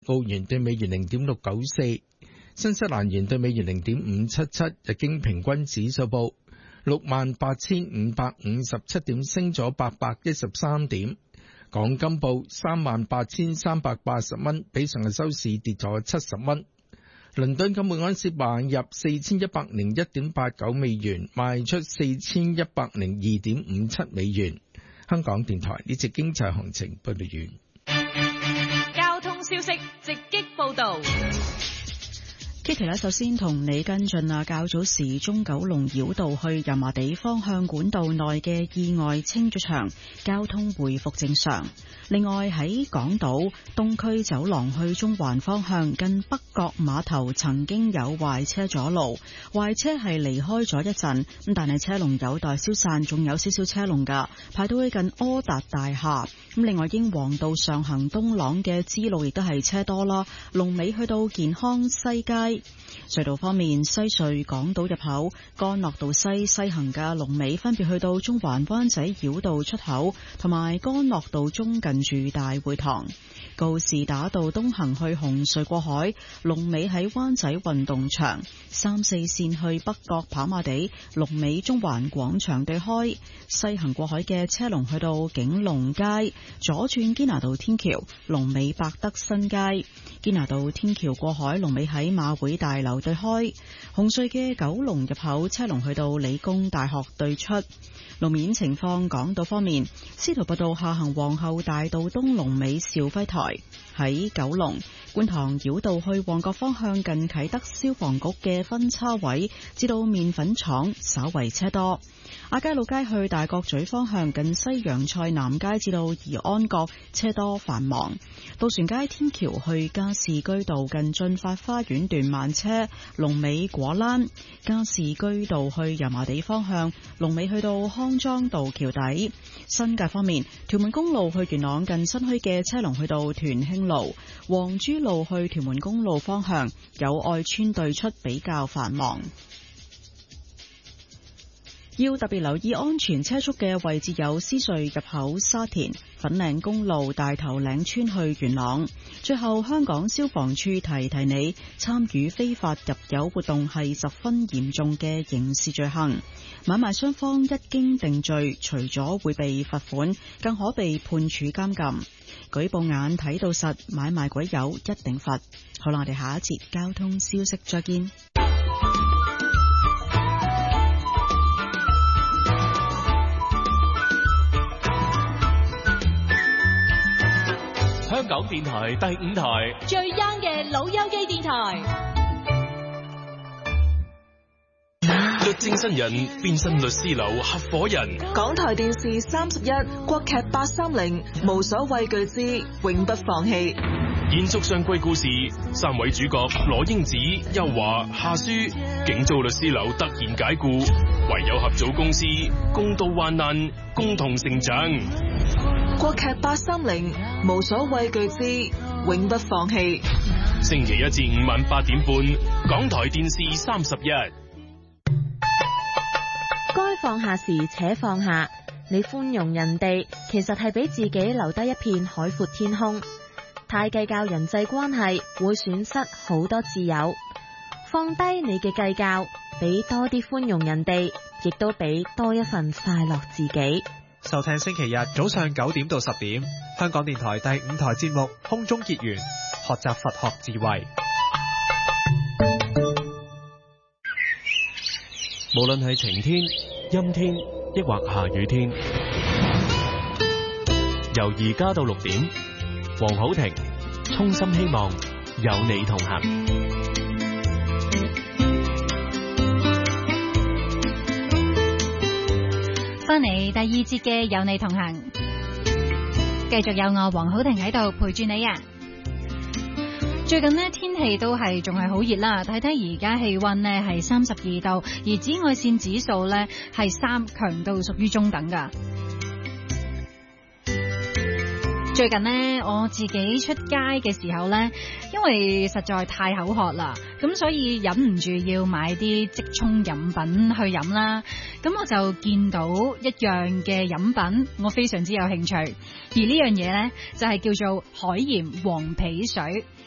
澳元對美元0.694，新西蘭元對美元0.577，日經平均指數報68,557點，升咗813點。港金報38,380蚊，比上日收市跌咗70蚊。倫敦金每盎司買入4101.89美元，賣出4102.57美元。香港電台呢節經濟行情報道完。 交通消息直擊報道。 Kitty 咧，首先同你跟進較早時中九龍繞道去油麻地方向管道內嘅意外清咗場，交通回復正常。另外喺港島東區走廊去中環方向近北角碼頭曾經有壞車阻路，壞車係離開咗一陣，咁但係車龍有待消散，仲有少少車龍㗎，排到去近柯達大廈。咁另外英皇道上行東朗嘅支路亦都係車多啦，龍尾去到健康西街。隧道方面，西隧港島入口干諾道西行嘅龍尾分別去到中環灣仔繞道出口同埋干諾道中近住大會堂。告士打道東行去紅隧過海，龍尾喺灣仔運動場；3、4線去北角跑馬地，龍尾中環廣場對開。西行過海嘅車龍去到景隆街，左轉堅拿道天橋，龍尾百德新街。堅拿道天橋過海，龍尾喺馬會大樓對開。紅隧嘅九龍入口車龍去到理工大學對出。路面情況，港島方面，司徒拔道下行皇后大道東龍尾兆輝台。喺九龍觀塘繞道去旺角方向近啟德消防局嘅分叉位至到麵粉廠稍為車多。亞皆老街去大角咀方向近西洋菜南街至到怡安閣車多繁忙。渡船街天橋去加士居道近駿發花園段慢車，龍尾果欄。加士居道去油麻地方向龍尾去到康莊道橋底。新界方面，屯門公路去元朗近新墟嘅車龍去到屯興路，黃珠路去屯門公路方向友愛村對出比較繁忙。要特別留意安全車速嘅位置有獅隧入口沙田、粉嶺公路大頭嶺村去元朗。最後，香港消防處提提你，參與非法入油活動係十分嚴重嘅刑事罪行。買賣雙方一經定罪，除咗會被罰款，更可被判處監禁。舉報眼睇到實，買賣鬼友一定罰。好啦，我哋下一節交通消息再見。 香港電台第5台最 young 嘅老友記電台， 律政新人變身律師樓合夥人。 港台電視31國劇830無所畏懼之永不放棄。 延續上季故事，3位主角羅英子、邱華、夏書，竟遭律師樓突然解雇，唯有合組公司，共度患難，共同成長。 國劇830無所畏懼之永不放棄。 星期1至5晚8點半，港台電視31。 該放下時且放下，你寬容人哋，其實係俾自己留低一片海闊天空。太計較人際關係，會損失好多自由。放低你嘅計較，俾多啲寬容人哋，亦都俾多一份快樂自己。 收聽星期日早上9點到10點，香港電台第5台節目《空中結緣》，學習佛學智慧。 無論係晴天、陰天，抑或下雨天，由而家到6點，黃好庭衷心希望有你同行。 翻嚟第2節嘅有你同行，繼續有我黃好婷喺度陪住你啊！最近呢，天氣都係仲係好熱啦，睇睇而家氣溫呢係32度，而紫外線指數呢係3，強度屬於中等噶。最近呢，我自己出街嘅時候呢，因為實在太口渴啦，咁所以忍唔住要買啲即沖飲品去飲啦。咁我就見到一樣嘅飲品，我非常之有興趣。而呢樣嘢呢，就係叫做海鹽黃皮水。